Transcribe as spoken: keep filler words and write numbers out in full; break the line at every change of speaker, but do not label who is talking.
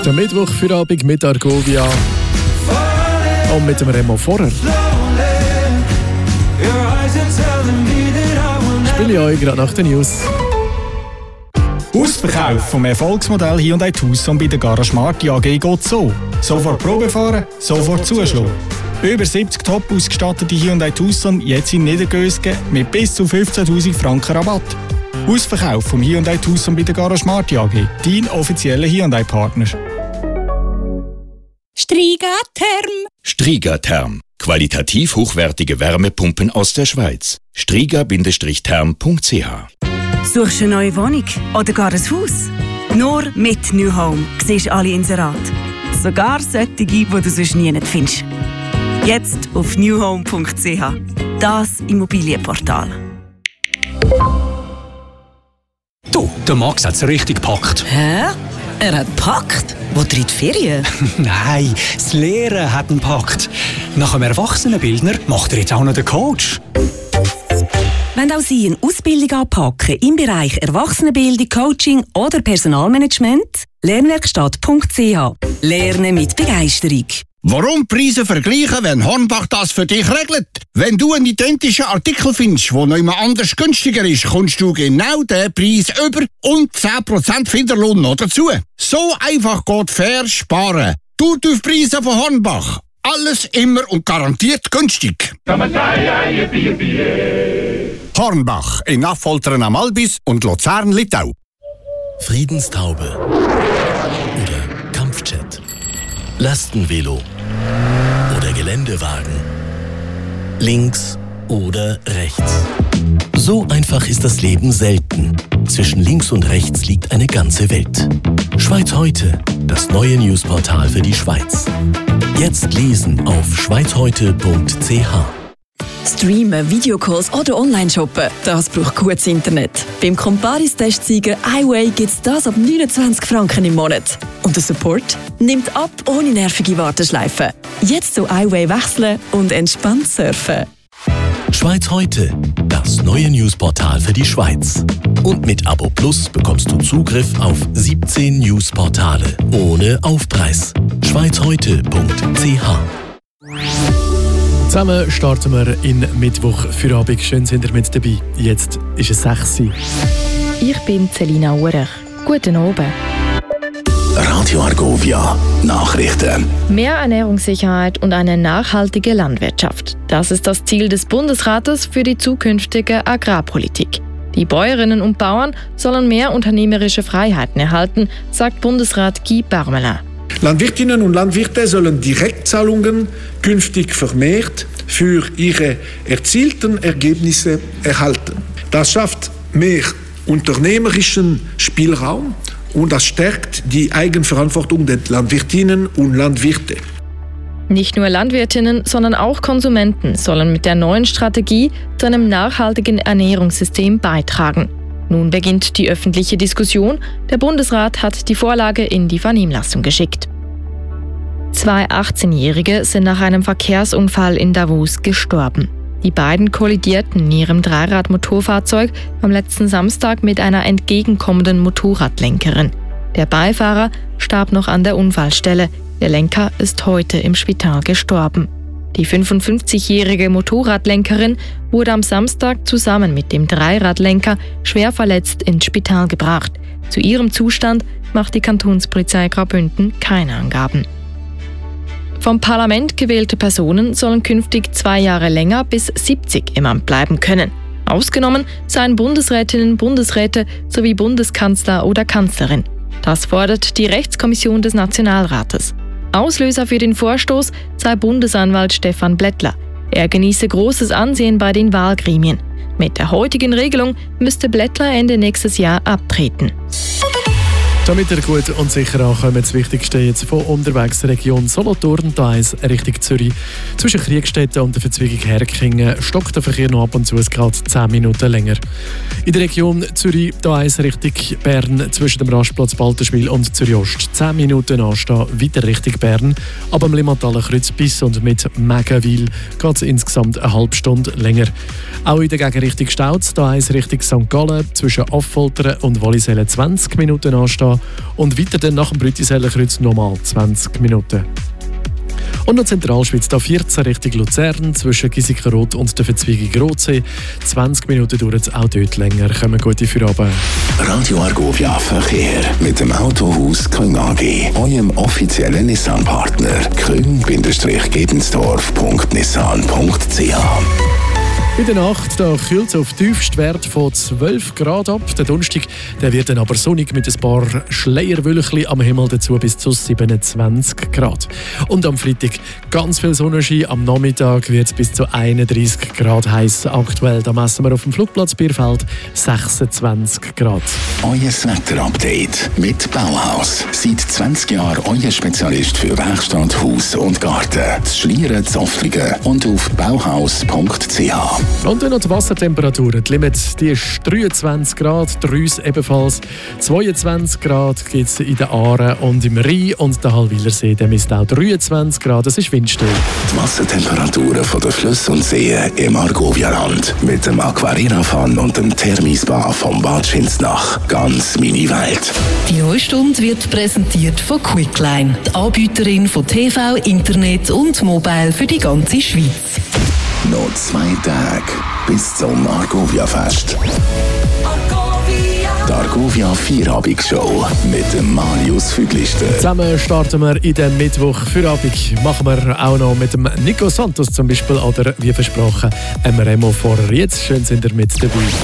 Der Mittwoch für Abend mit Argovia und mit dem Remo Vorher. Spiele ich euch gerade nach den News.
Ausverkauf vom Erfolgsmodell Hyundai Tucson bei der Garage Marti A G geht so. Sofort Probe fahren, sofort zuschlagen. Über siebzig top ausgestattete Hyundai Tucson jetzt in Niedergösgen mit bis zu fünfzehntausend Franken Rabatt. Ausverkauf vom Hyundai Tucson bei der Garage Marti A G, dein offizieller Hyundai-Partner.
Strigatherm.
Strigatherm. Qualitativ hochwertige Wärmepumpen aus der Schweiz. striga Bindestrich-therm punkt c h.
Suchst du eine neue Wohnung oder gar ein Haus? Nur mit New Home siehst du alle Inserate. Sogar solche, die du sonst nie findest. Jetzt auf new home punkt c h. Das Immobilienportal.
Du, der Max hat es richtig gepackt.
Hä? Er hat gepackt? Wo in die Ferien?
Nein, das Lehren hat ihn gepackt. Nach dem Erwachsenenbildner macht er jetzt auch noch den Coach.
Wenn auch Sie eine Ausbildung anpacken im Bereich Erwachsenenbildung, Coaching oder Personalmanagement, lernwerkstatt punkt c h. Lernen mit Begeisterung.
Warum Preise vergleichen, wenn Hornbach das für dich regelt? Wenn du einen identischen Artikel findest, der noch immer anders günstiger ist, kommst du genau den Preis über und zehn Prozent Finderlohn noch dazu. So einfach geht fair sparen. Du auf Preise von Hornbach. Alles immer und garantiert günstig. Hornbach in Affoltern am Albis und Luzern-Littau.
Friedenstaube oder Kampfjet, Lastenvelo oder Geländewagen, links oder rechts. So einfach ist das Leben selten. Zwischen links und rechts liegt eine ganze Welt. Schweiz heute, das neue Newsportal für die Schweiz. Jetzt lesen auf schweiz heute punkt c h.
Streamen, Videocalls oder Online-Shoppen, das braucht gutes Internet. Beim Comparis-Testsieger iWay gibt es das ab neunundzwanzig Franken im Monat. Und der Support nimmt ab ohne nervige Warteschleifen. Jetzt zu iWay wechseln und entspannt surfen.
Schweiz heute, das neue Newsportal für die Schweiz. Und mit Abo Plus bekommst du Zugriff auf siebzehn Newsportale ohne Aufpreis. schweiz heute punkt c h.
Zusammen starten wir in Mittwoch für Abend. Schön sind ihr mit dabei. Jetzt ist es sechs Uhr.
Ich bin Celina Urech. Guten Abend.
Radio Argovia, Nachrichten.
Mehr Ernährungssicherheit und eine nachhaltige Landwirtschaft. Das ist das Ziel des Bundesrates für die zukünftige Agrarpolitik. Die Bäuerinnen und Bauern sollen mehr unternehmerische Freiheiten erhalten, sagt Bundesrat Guy Parmelin.
Landwirtinnen und Landwirte sollen Direktzahlungen künftig vermehrt für ihre erzielten Ergebnisse erhalten. Das schafft mehr unternehmerischen Spielraum und das stärkt die Eigenverantwortung der Landwirtinnen und Landwirte.
Nicht nur Landwirtinnen, sondern auch Konsumenten sollen mit der neuen Strategie zu einem nachhaltigen Ernährungssystem beitragen. Nun beginnt die öffentliche Diskussion. Der Bundesrat hat die Vorlage in die Vernehmlassung geschickt. Zwei achtzehnjährige sind nach einem Verkehrsunfall in Davos gestorben. Die beiden kollidierten in ihrem Dreirad-Motorfahrzeug am letzten Samstag mit einer entgegenkommenden Motorradlenkerin. Der Beifahrer starb noch an der Unfallstelle. Der Lenker ist heute im Spital gestorben. Die fünfundfünfzigjährige Motorradlenkerin wurde am Samstag zusammen mit dem Dreiradlenker schwer verletzt ins Spital gebracht. Zu ihrem Zustand macht die Kantonspolizei Graubünden keine Angaben. Vom Parlament gewählte Personen sollen künftig zwei Jahre länger bis siebzig im Amt bleiben können. Ausgenommen seien Bundesrätinnen, Bundesräte sowie Bundeskanzler oder Kanzlerin. Das fordert die Rechtskommission des Nationalrates. Auslöser für den Vorstoß sei Bundesanwalt Stefan Blättler. Er genieße großes Ansehen bei den Wahlgremien. Mit der heutigen Regelung müsste Blättler Ende nächstes Jahr abtreten.
Damit ihr gut und sicher ankommt, das Wichtigste jetzt von unterwegs Region Solothurn, da eins Richtung Zürich. Zwischen Kriegstetten und der Verzweigung Herkingen stockt der Verkehr noch ab und zu, es geht zehn Minuten länger. In der Region Zürich, da eins Richtung Bern, zwischen dem Rastplatz Balterschwil und Zürich Ost. zehn Minuten anstehen, weiter Richtung Bern. Aber am Limmathaler Kreuz bis und mit Mägenwil geht es insgesamt eine halbe Stunde länger. Auch in der Gegenrichtung Stauz, da eins Richtung Sankt Gallen, zwischen Affoltern und Wallisellen zwanzig Minuten anstehen. haben. Und weiter dann nach dem Brütisellenkreuz nochmal zwanzig Minuten. Und noch Zentralschweiz, da vierzehn Richtung Luzern, zwischen Giesikenrot und der Verzweigung Rotsee. zwanzig Minuten dauert es auch dort länger. Kommen gute Feierabend.
Radio Argovia Verkehr mit dem Autohaus Küng A G, eurem offiziellen Nissan-Partner. küng-gebensdorf punkt nissan punkt c h.
In der Nacht da kühlt es auf Tiefstwert von zwölf Grad ab. Der Donnerstag der wird dann aber sonnig mit ein paar Schleierwölkchen am Himmel, dazu bis zu siebenundzwanzig Grad. Und am Freitag ganz viel Sonnenschein. Am Nachmittag wird es bis zu einunddreißig Grad heiß. Aktuell da messen wir auf dem Flugplatz Bierfeld sechsundzwanzig Grad.
Euer Wetterupdate mit Bauhaus. Seit zwanzig Jahren euer Spezialist für Werkstatt, Haus und Garten. Das Schlieren, Zoftlingen und auf bauhaus punkt c h.
Und dann noch die Wassertemperatur. Die Limit die ist dreiundzwanzig Grad, die Reuss ebenfalls. zweiundzwanzig Grad gibt es in den Aaren und im Rhein und der Hallwilersee. Der misst auch dreiundzwanzig Grad. Es ist windstill.
Die Wassertemperaturen der Flüsse und Seen im Argovia-Land. Mit dem Aquarira-Fan und dem Thermispa vom Bad Schinznach. Ganz meine Welt.
Die neue Stunde wird präsentiert von Quickline, die Anbieterin von T V, Internet und Mobile für die ganze Schweiz.
Noch zwei Tage bis zum Argovia-Fest. Die Argovia Vierabend-Show mit dem Marius Füglister.
Zusammen starten wir in den Mittwoch Feierabend. Machen wir auch noch mit dem Nico Santos zum Beispiel oder wie versprochen, einem Remo Vorer. Jetzt schön sind ihr mit dabei.